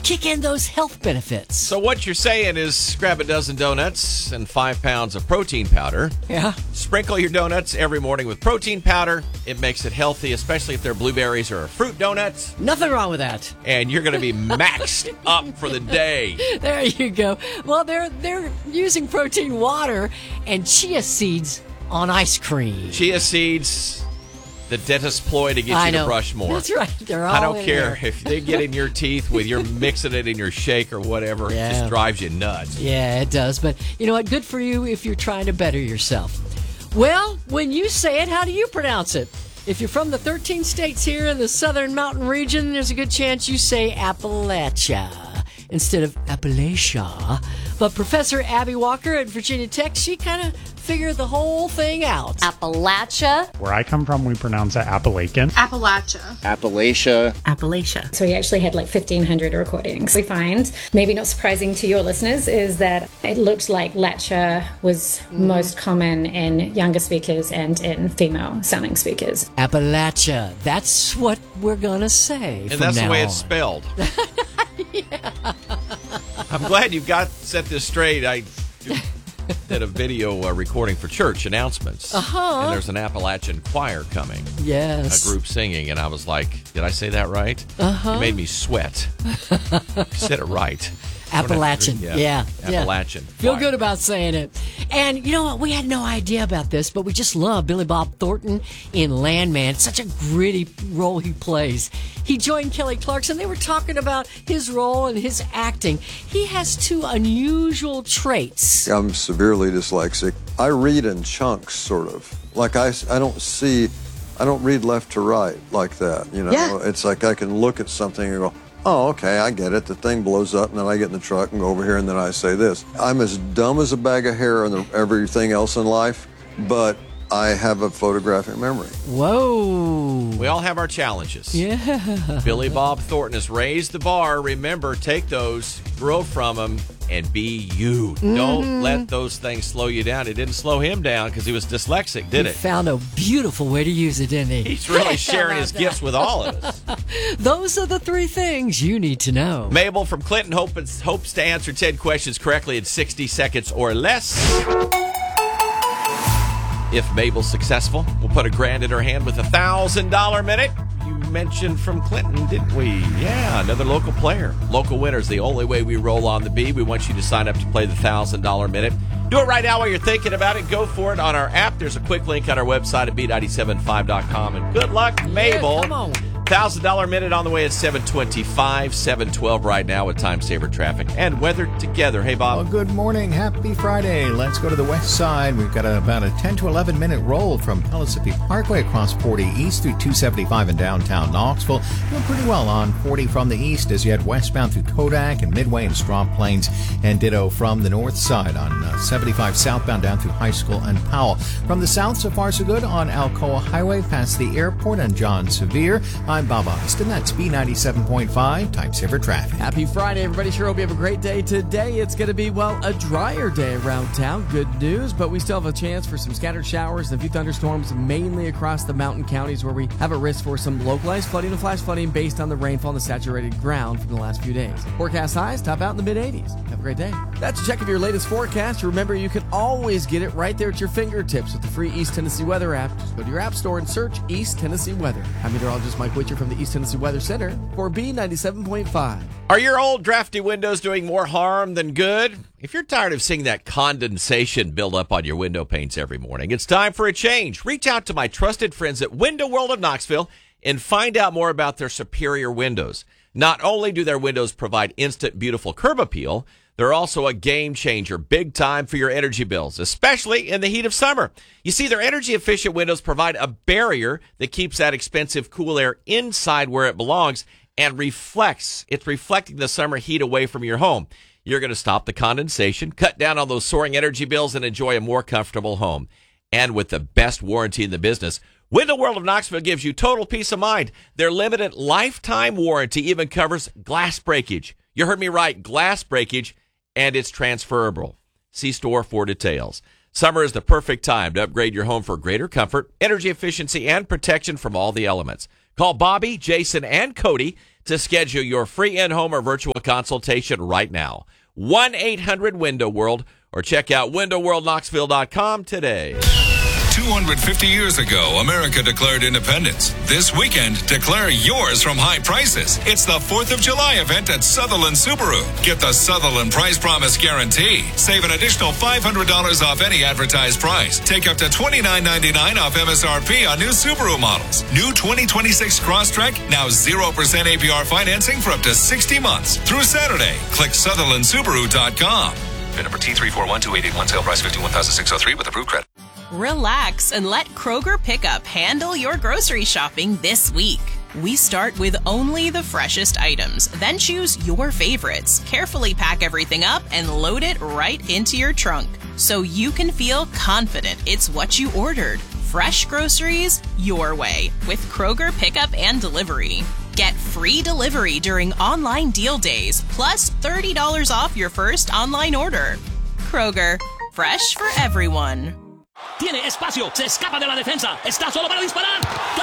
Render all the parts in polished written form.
kick in those health benefits. So what you're saying is grab a dozen donuts and 5 pounds of protein powder. Yeah. Sprinkle your donuts every morning with protein powder. It makes it healthy, especially if they're blueberries or fruit donuts. Nothing wrong with that. And you're going to be maxed up for the day. There you go. Well, they're using protein water and chia seeds on ice cream. Chia seeds, the dentist ploy to get you to brush more. That's right. They're all I don't in care there. if they get in your teeth with you're mixing it in your shake or whatever. Yeah. It just drives you nuts. Yeah, it does. But you know what? Good for you if you're trying to better yourself. Well, when you say it, how do you pronounce it? If you're from the 13 states here in the southern mountain region, there's a good chance you say Appalachia instead of Appalachia. But Professor Abby Walker at Virginia Tech, she kind of figured the whole thing out. Appalachia. Where I come from, we pronounce it Appalachian. Appalachia. Appalachia. Appalachia. So we actually had like 1,500 recordings. We find, maybe not surprising to your listeners, is that it looked like Lacha was most common in younger speakers and in female-sounding speakers. Appalachia. That's what we're going to say. And that's the way it's on. spelled. I'm glad you've set this straight. I did a video recording for church announcements. And there's an Appalachian choir coming. Yes. A group singing. And I was like, did I say that right? You made me sweat. You said it right. Appalachian. Yeah. Appalachian. Feel good about saying it. And you know what? We had no idea about this, but we just love Billy Bob Thornton in Landman. It's such a gritty role he plays. He joined Kelly Clarkson. They were talking about his role and his acting. He has 2 unusual traits. I'm severely dyslexic. I read in chunks, sort of. Like I don't read left to right like that. You know, It's like I can look at something and go, oh, okay, I get it. The thing blows up, and then I get in the truck and go over here, and then I say this. I'm as dumb as a bag of hair and everything else in life, but I have a photographic memory. Whoa. We all have our challenges. Yeah. Billy Bob Thornton has raised the bar. Remember, take those, grow from them, and be you. Don't let those things slow you down. It didn't slow him down because he was dyslexic, did it? He found a beautiful way to use it, didn't he? He's really sharing his gifts with all of us. Those are the 3 things you need to know. Mabel from Clinton hopes to answer 10 questions correctly in 60 seconds or less. If Mabel's successful, we'll put $1,000 in her hand with $1,000 minute. You mentioned from Clinton, didn't we? Yeah, another local player. Local winners, the only way we roll on the B. We want you to sign up to play the $1,000 minute. Do it right now while you're thinking about it. Go for it on our app. There's a quick link on our website at B975.com. And good luck, Mabel. Come on. $1,000 minute on the way at 7:25, 7:12 right now with time saver traffic and weather together. Hey, Bob. Well, good morning. Happy Friday. Let's go to the west side. We've got about a 10 to 11 minute roll from Pellissippi Parkway across 40 east through 275 in downtown Knoxville. Doing pretty well on 40 from the east as you head westbound through Kodak and Midway and Straw Plains, and ditto from the north side on 75 southbound down through High School and Powell. From the south, so far so good on Alcoa Highway past the airport and John Sevier. I'm Bob Austin. That's B97.5 Time Saver Traffic. Happy Friday, everybody. Sure hope you have a great day today. It's going to be, well, a drier day around town. Good news, but we still have a chance for some scattered showers and a few thunderstorms, mainly across the mountain counties where we have a risk for some localized flooding and flash flooding based on the rainfall and the saturated ground from the last few days. Forecast highs top out in the mid-80s. Have a great day. That's a check of your latest forecast. Remember, you can always get it right there at your fingertips with the free East Tennessee Weather app. Just go to your app store and search East Tennessee Weather. I'm meteorologist Mike Witcher from the East Tennessee Weather Center for B97.5. Are your old drafty windows doing more harm than good? If you're tired of seeing that condensation build up on your window panes every morning, it's time for a change. Reach out to my trusted friends at Window World of Knoxville and find out more about their superior windows. Not only do their windows provide instant, beautiful curb appeal, they're also a game changer, big time for your energy bills, especially in the heat of summer. You see, their energy-efficient windows provide a barrier that keeps that expensive cool air inside where it belongs and reflects. It's reflecting the summer heat away from your home. You're going to stop the condensation, cut down on those soaring energy bills, and enjoy a more comfortable home. And with the best warranty in the business, Window World of Knoxville gives you total peace of mind. Their limited lifetime warranty even covers glass breakage. You heard me right, glass breakage, and it's transferable. See store for details. Summer is the perfect time to upgrade your home for greater comfort, energy efficiency, and protection from all the elements. Call Bobby, Jason, and Cody to schedule your free in-home or virtual consultation right now. 1-800-WINDOW-WORLD or check out windowworldknoxville.com today. 250 years ago, America declared independence. This weekend, declare yours from high prices. It's the 4th of July event at Sutherland Subaru. Get the Sutherland Price Promise Guarantee. Save an additional $500 off any advertised price. Take up to $29.99 off MSRP on new Subaru models. New 2026 Crosstrek, now 0% APR financing for up to 60 months. Through Saturday. Click SutherlandSubaru.com. VIN number T341281, sale price $51,603 with approved credit. Relax and let Kroger Pickup handle your grocery shopping this week. We start with only the freshest items, then choose your favorites, carefully pack everything up, and load it right into your trunk so you can feel confident it's what you ordered. Fresh groceries your way with Kroger Pickup and Delivery. Get free delivery during online deal days, plus $30 off your first online order. Kroger, fresh for everyone. Tiene espacio, se escapa de la defensa, está solo para disparar.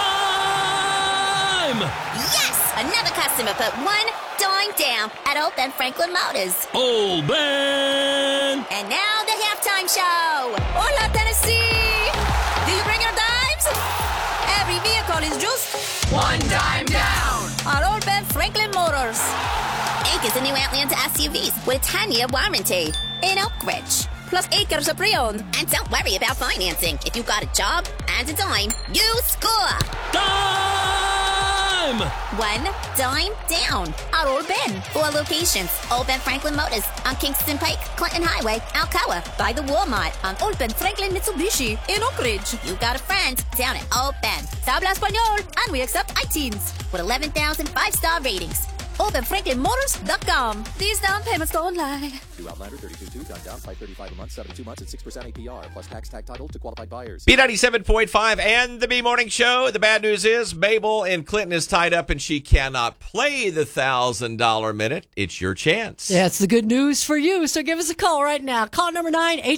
Time! Yes! Another customer put one dime down at Old Ben Franklin Motors. Old Ben! And now the halftime show. Hola, Tennessee! Do you bring your dimes? Every vehicle is just one dime down at Old Ben Franklin Motors. Inc. is a new Outlander SUVs with a 10-year warranty in Oak Ridge. Plus acres of pre-owned. And don't worry about financing. If you got a job and a dime, you score. Time! One dime down at Old Ben. 4 locations. Old Ben Franklin Motors on Kingston Pike, Clinton Highway, Alcoa. By the Walmart on Old Ben Franklin Mitsubishi in Oak Ridge. You got a friend down at Old Ben. Habla Español. And we accept iTeens with 11,000 5-star ratings. OpenFranklinMotors.com. These down payments don't lie. New Outlander 32.2, down $535 a month, 72 months at 6% APR, plus tax tag title to qualified buyers. B97.5 and the B Morning Show. The bad news is Mabel in Clinton is tied up and she cannot play the $1,000 minute. It's your chance. That's the good news for you. So give us a call right now. Call number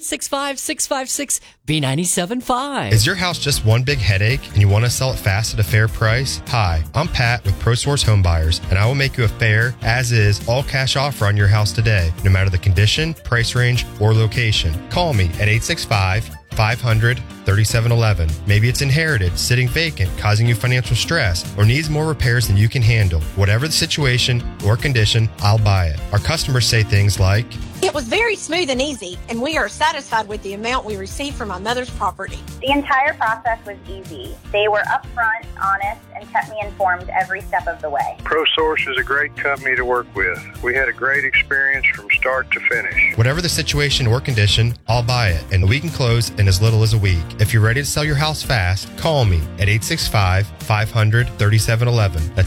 9-865-656-B97.5. Is your house just one big headache and you want to sell it fast at a fair price? Hi, I'm Pat with ProSource Home Buyers, and I will make you a fair, as-is, all-cash offer on your house today, no matter the condition, price range, or location. Call me at 865-500-3711. Maybe it's inherited, sitting vacant, causing you financial stress, or needs more repairs than you can handle. Whatever the situation or condition, I'll buy it. Our customers say things like, "It was very smooth and easy, and we are satisfied with the amount we received from my mother's property." The entire process was easy. They were upfront, honest, and kept me informed every step of the way. ProSource is a great company to work with. We had a great experience from start to finish. Whatever the situation or condition, I'll buy it, and we can close in as little as a week. If you're ready to sell your house fast, call me at 865-500-3711. That's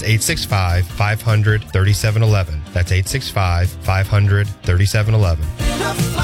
865-500-3711. That's 865-500-3711.